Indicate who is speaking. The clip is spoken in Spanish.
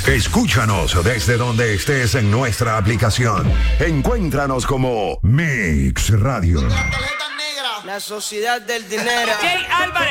Speaker 1: Escúchanos desde donde estés en nuestra aplicación. Encuéntranos como Mix Radio.
Speaker 2: La sociedad del dinero.
Speaker 3: Jay Álvarez.